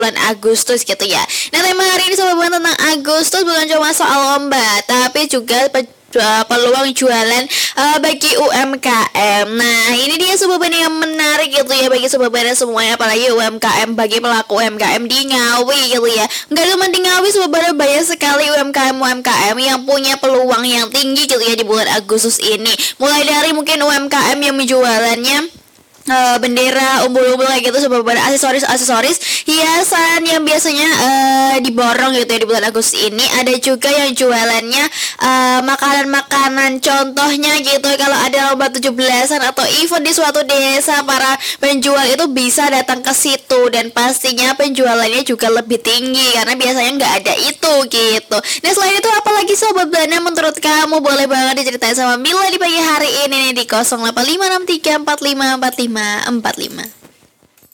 bulan Agustus gitu ya. Nah, tema hari ini Sobat Bukan tentang Agustus bukan cuma soal lomba, tapi juga peluang jualan bagi UMKM. Nah, ini dia Sobat Bukan yang menarik gitu ya bagi Sobat Bukan semuanya, apalagi UMKM, bagi pelaku UMKM di Ngawi gitu ya. Enggak cuma di Ngawi, Sobat Bukan banyak sekali UMKM yang punya peluang yang tinggi gitu ya di bulan Agustus ini. Mulai dari mungkin UMKM yang menjualannya bendera umbul-umbul kayak gitu, sebuah aksesoris hiasan yang biasanya diborong gitu ya di bulan Agustus ini. Ada juga yang jualannya makanan-makanan, contohnya gitu kalau ada lomba 17-an atau event di suatu desa, para penjual itu bisa datang ke situ dan pastinya penjualannya juga lebih tinggi karena biasanya nggak ada itu gitu. Nah, selain itu apalagi Sobat Buana menurut kamu? Boleh banget diceritain sama Mila di pagi hari ini nih di 085634545545.